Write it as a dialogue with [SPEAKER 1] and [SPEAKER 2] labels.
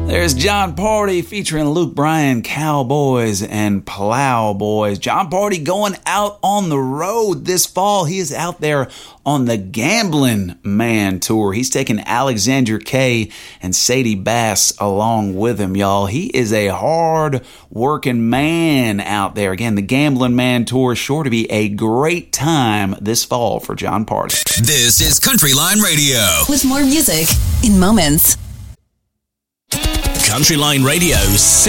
[SPEAKER 1] There's John Party featuring Luke Bryan, Cowboys and Plowboys. John Party going out on the road this fall. He is out there on the Gambling Man Tour. He's taking Alexandra Kay and Sadie Bass along with him, y'all. He is a hard-working man out there. Again, the Gambling Man Tour is sure to be a great time this fall for John Party.
[SPEAKER 2] This is Country Line Radio.
[SPEAKER 3] With more music in moments.
[SPEAKER 2] Country Line Radio.